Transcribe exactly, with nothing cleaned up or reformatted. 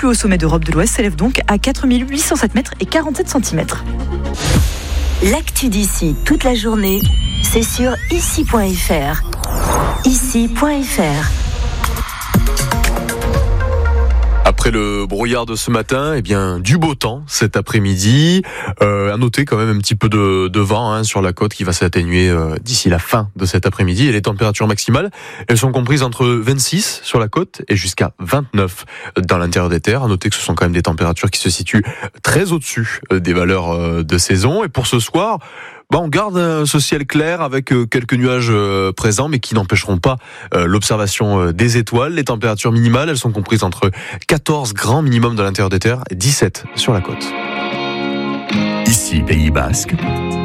plus haut sommet d'Europe de l'Ouest s'élève donc à quatre mille huit cent sept mètres et quarante-sept centimètres. L'actu d'ici toute la journée, c'est sur ici point f r. ici point f r. Après le brouillard de ce matin, eh bien du beau temps cet après-midi. Euh, à noter quand même un petit peu de, de vent hein, sur la côte qui va s'atténuer euh, d'ici la fin de cet après-midi. Et les températures maximales, elles sont comprises entre vingt-six sur la côte et jusqu'à vingt-neuf dans l'intérieur des terres. À noter que ce sont quand même des températures qui se situent très au-dessus des valeurs euh, de saison. Et pour ce soir, bah on garde euh, ce ciel clair avec euh, quelques nuages euh, présents, mais qui n'empêcheront pas euh, l'observation euh, des étoiles. Les températures minimales, elles sont comprises entre quatorze grands minimums dans l'intérieur des terres et dix-sept sur la côte. Ici, Pays Basque,